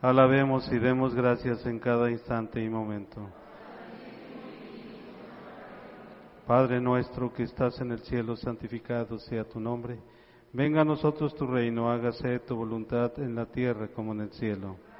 Alabemos y demos gracias en cada instante y momento. Padre nuestro que estás en el cielo, santificado sea tu nombre. Venga a nosotros tu reino, hágase tu voluntad en la tierra como en el cielo.